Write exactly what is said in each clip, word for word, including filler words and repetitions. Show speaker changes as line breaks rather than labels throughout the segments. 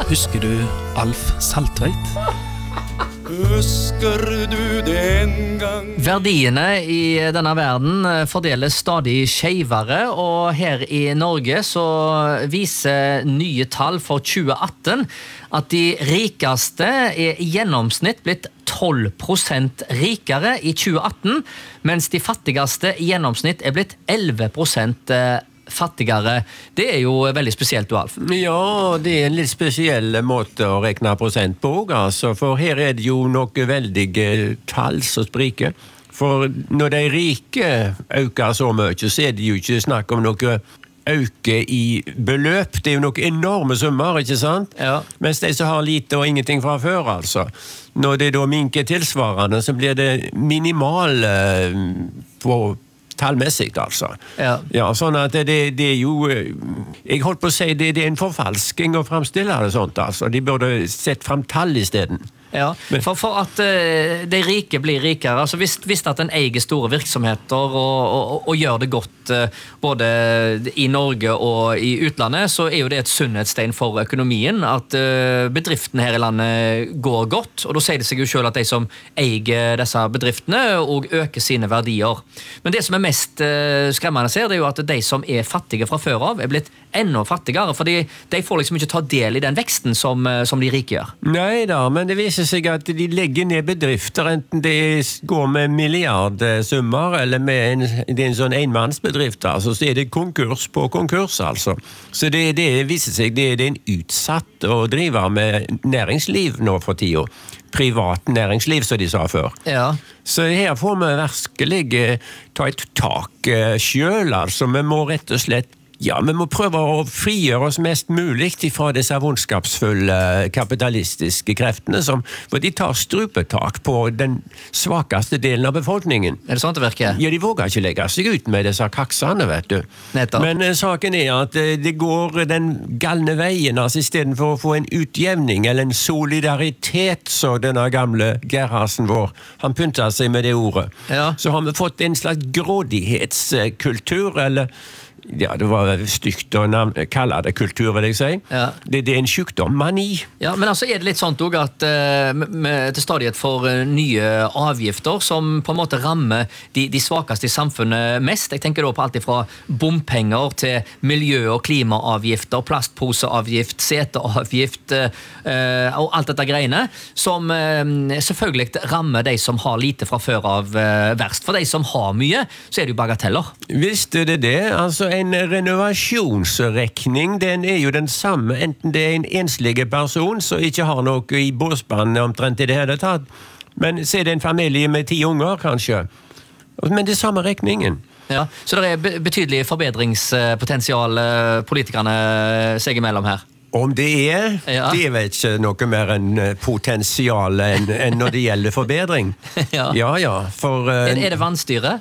Husker du Alf Saltveit?
Husker du den gang?
Verdiene i denne verden fordeles stadig skjevere, og her i Norge så viser nye tall for tjue atten at de rikeste er i gjennomsnitt blitt tolv prosent rikere i tjue atten, mens de fattigste i gjennomsnitt er blitt elleve prosent fattigere. Det er jo veldig spesielt, du, Alf.
Ja, det er en litt spesiell måte å rekne prosent på, altså, for her er det jo noe veldige tall som spriker. For når de rike øker så mye, så er det jo ikke snakk om noe øke i beløp. Det er jo noen enorme summer, ikke sant?
Ja.
Mens de som har lite og ingenting fra før, altså. Når det da minker tilsvarende, så blir det minimal eh, på tallmessig, altså.
Ja.
Ja, sånn at det, det er jo, jeg holdt på å si, det, det er en forfalsking å fremstille det sånt, altså. De burde sett frem tall i stedet.
Ja, for, for at uh, de rike blir rikere, altså hvis, hvis at en eier store virksomheter og, og, og gjør det godt uh, både i Norge og i utlandet, så er jo det et sunnhetstegn for økonomien at uh, bedriftene her i landet går godt, og da sier det seg jo selv at de som eier disse bedriftene og øker sine verdier. Men det som er mest uh, skremmende ser, det er jo at de som er fattige fra før av er blitt enda fattigere, fordi de får liksom ikke ta del i den veksten som, som de rike gjør.
Nei da, men det viser seg at de legger ned bedrifter, enten det går med milliardsummer, eller med en, det er en sånn enmannsbedrift, altså, så er det konkurs på konkurs, altså. Så det, det viser seg, det, det er en utsatt å drive med næringsliv nå for tida. Privat næringsliv, som de sa før.
Ja.
Så her får vi virkelig ta et tak selv, altså. Vi må rett og slett Ja, vi må prøve å frigjøre oss mest mulig fra disse vondskapsfulle kapitalistiske kreftene, som, for de tar strupetak på den svakeste delen av befolkningen.
Er det sånn det virker?
Ja, de våger ikke legge seg ut med disse kaksene, vet du.
Nettopp.
Men eh, saken er at eh, det går den galne veien, altså i stedet for å få en utjevning, eller en solidaritet, så denne gamle Gerhardsen vår, han pynter seg med det ordet.
Ja.
Så har vi fått en slags grådighetskultur, eller ja, det var stygt å kalle det kultur, vil jeg si.
Ja.
Det, det er en sykdom, mani.
Ja, men altså er det litt sånn også at uh, med, til stadighet for uh, nye avgifter som på en måte rammer de, de svakeste i samfunnet mest. Jeg tenker da på alt fra bompenger til miljø- og klimaavgifter, plastposeavgift, seteavgift uh, og alt dette greiene, som uh, selvfølgelig rammer de som har lite fra før av uh, verst. For de som har mye, så er det jo bagateller.
Visste det det? Altså, en renovasjonsrekning, den er jo den samme, enten det er en enslige person som ikke har noe i båsbanen omtrent i det hele tatt, men så er det en familie med ti unger, kanskje. Men det er samme rekningen.
Ja, så det er betydelig forbedringspotensial politikerne seg imellom her.
Om det er,
Ja.
det er vel ikke noe mer enn potensial enn, enn når det gjelder forbedring.
Ja.
Ja, ja, for... Uh,
Er, er det vannstyre?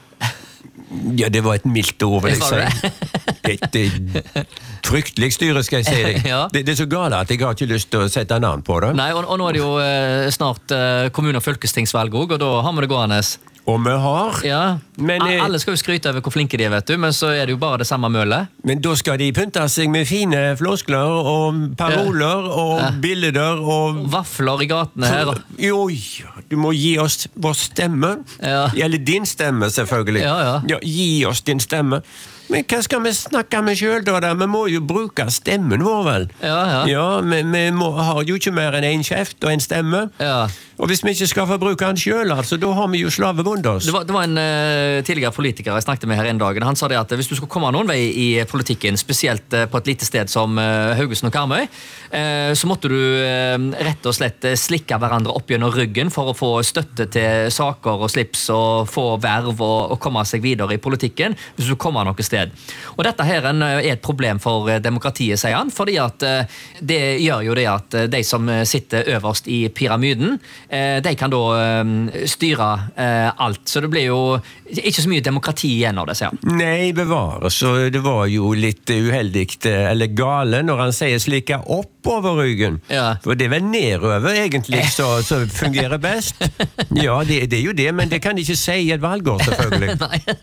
Ja, det var et mildt ord, vil jeg
Det var
si. Et, et fryktelig styre, skal jeg si deg.
Ja.
Det, det er så galt at jeg har ikke lyst til å sette navn på det.
Nei, og, og nå er det jo eh, snart eh, kommune- og fylkestingsvalg også, og da har vi det gående.
Og vi har,
Ja.
Men, eh,
Alle skal jo skryte over hvor flinke de er, vet du, men så er det jo bare det samme mølet.
men da skal de pynte seg med fine floskler og paroler og
Ja.
bilder og...
Vafler i gatene her.
Jo, du må gi oss vår stemme.
Ja.
Eller din stemme, selvfølgelig.
Ja, ja.
Ja, gi oss din stemme. Men hva skal vi snakke med selv da? da? Vi må jo bruke stemmen vår, vel?
Ja, ja.
Ja, men vi må, har jo ikke mer enn en kjeft og en stemme.
Ja.
Og hvis vi ikke skal få bruke den selv, altså, da har vi jo slavebundet oss.
Det var, det var en uh, tidligere politiker jeg snakket med her en dag. Han sa det at hvis du skal komme noen vei i politikken, spesielt uh, på et lite sted som uh, Haugesund og Karmøy, uh, så måtte du uh, rett og slett slikke hverandre opp gjennom ryggen for å få støtte til saker og slips og få verv og, og komme seg videre i politikken hvis du kommer noe sted. Og dette her er et problem for demokratiet, sier han, fordi at uh, det gjør jo det at de som sitter øverst i pyramiden, de kan da styre alt, så det blir jo ikke så mye demokrati igjen av det, sier han.
Nei, bevare, så det var jo litt uheldigt, eller gale, når han sier slikka opp over ryggen.
Ja.
For det er vel nedover, egentlig, så, så fungerer best. Ja, det, det er jo det, men det kan de ikke si i et valgår, selvfølgelig.
Nei.